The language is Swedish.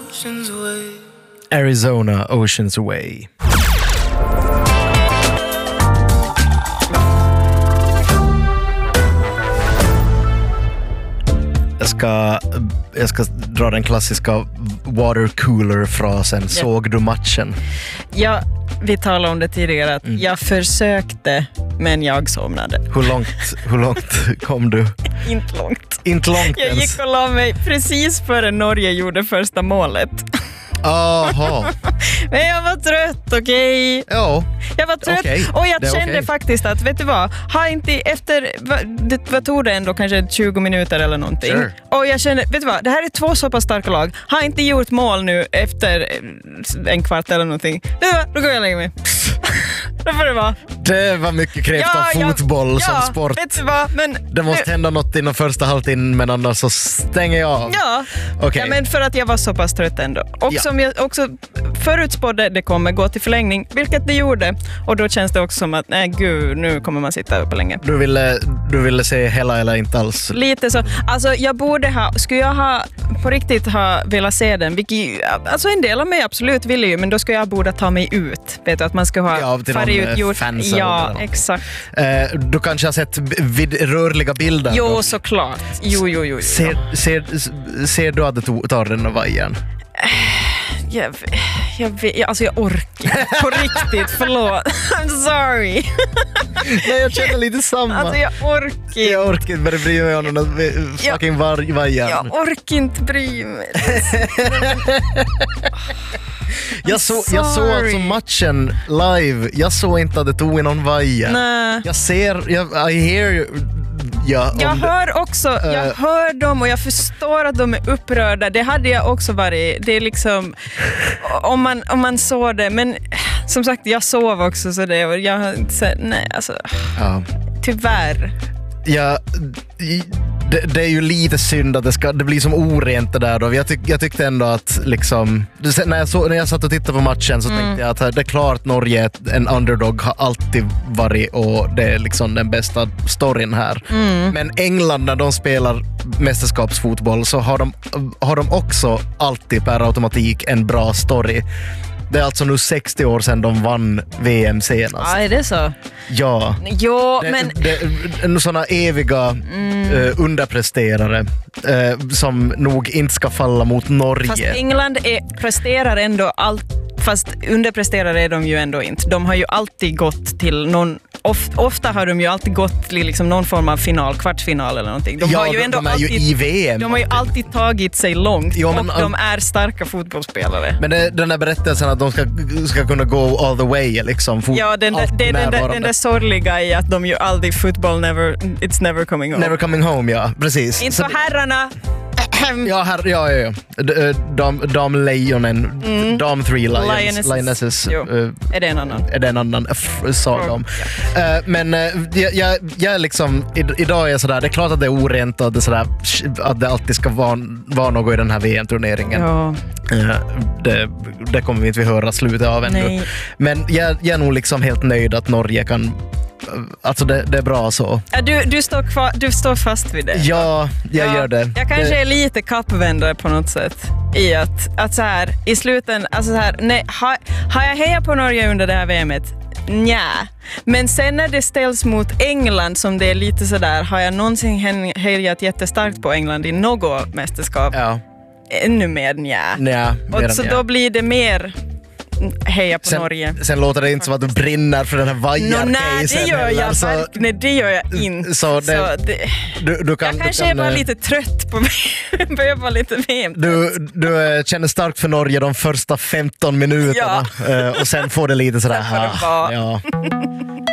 Arizona, Oceans Away. Jag ska dra den klassiska watercooler-frasen. Såg du matchen? Ja, vi talade om det tidigare att jag försökte, men jag somnade. Hur långt kom du? Inte långt. Inte långt Jag ens. gick och la mig precis före Norge gjorde första målet. Aha. Men jag var trött, okej? Ja. Jag var trött och jag kände faktiskt att, vet du vad? Har inte efter, vad tog det ändå, kanske 20 minuter eller någonting. Sure. Och jag kände, vet du vad? Det här är 2 så pass starka lag. Har inte gjort mål nu efter en kvart eller någonting. Vet du vad? Då går jag och lägger mig. Då får det vara. Det var mycket krävt av fotboll som sport. Vet du vad? Men det måste hända något i den första halvtimmen, men annars så stänger jag av. Ja. Okay. Ja, men för att jag var så pass trött ändå. Och som jag också förutspådde, det kommer gå till förlängning, vilket det gjorde. Och då känns det också som att, nej gud, nu kommer man sitta uppe länge. Du ville se hela eller inte alls? Lite så. Alltså skulle jag ha på riktigt ha velat se den, vilket, alltså en del av mig absolut ville ju, men då ska jag borde ta mig ut. Vet du, att man ska ha farit ut, gjort. Ja, exakt. Du kanske har sett rörliga bilder? Jo, då. såklart. Jo. Ser du att du tar den och vajern? Jag orkar på riktigt, förlåt. I'm sorry. Nej, jag känner lite samma. Alltså jag orkar inte bry mig om den fucking vajern. Jag orkar inte bry mig. Jag såg alltså matchen live. Jag såg inte att det tog i någon vajer. Nej. I hear you. Ja, jag hör dem och jag förstår att de är upprörda. Det hade jag också varit. Det är liksom om man såg det, men som sagt, jag sov också så det, och jag har inte sett, nej alltså. Ja. Tyvärr. Ja, det är ju lite synd att det blir som orent det där då. Jag tyckte ändå att liksom, när jag satt och tittade på matchen så tänkte jag att det är klart Norge, en underdog, har alltid varit, och det är liksom den bästa storyn här. Men England, när de spelar mästerskapsfotboll, så har de också alltid per automatik en bra story. Det är alltså nu 60 år sedan de vann VM senast. Ja, är det så? Ja. Jo, men sådana eviga underpresterare som nog inte ska falla mot Norge. Fast England presterar ändå allt. Fast underpresterare är de ju ändå inte. De har ju alltid gått till någon. Ofta har de ju alltid gått till liksom någon form av final, kvartsfinal eller någonting. De är ju i VM. De har ju alltid tagit sig långt, och de är starka fotbollsspelare. Men den där berättelsen att de ska kunna go all the way liksom. Ja, den där sorgliga i att de ju aldrig it's never coming home. Never coming home, ja, precis. Inte för herrarna. Ja. Damlejonen, Dam 3 Lionesses. Är det en annan saga om. Men jag liksom, idag är jag sådär, det är klart att det är orent och det sådär, att det alltid ska vara något i den här VM-turneringen. Ja. Det kommer vi inte höra slutet av ännu. Nej. Men jag är nog liksom helt nöjd att Norge kan. Alltså det är bra så. Du står fast vid det. Ja, jag gör det. Jag kanske är lite kappvändare på något sätt i att så här i sluten, alltså så här, nej, har jag hejat på Norge under det här VM:et? Nja. Men sen när det ställs mot England, som det är lite så där, har jag någonsin hejat jättestarkt på England i något mästerskap? Ja. Ännu mer nja. Och så då blir det mer heja på Norge. Sen låter det inte som att du brinner för den här vajarcasen. Nej, det gör jag verkligen. Det gör jag inte. Jag kanske var lite trött på mig. Börjar vara lite VM. Du känner starkt för Norge de första 15 minuterna. Ja. Och sen får det lite sådär. Ja.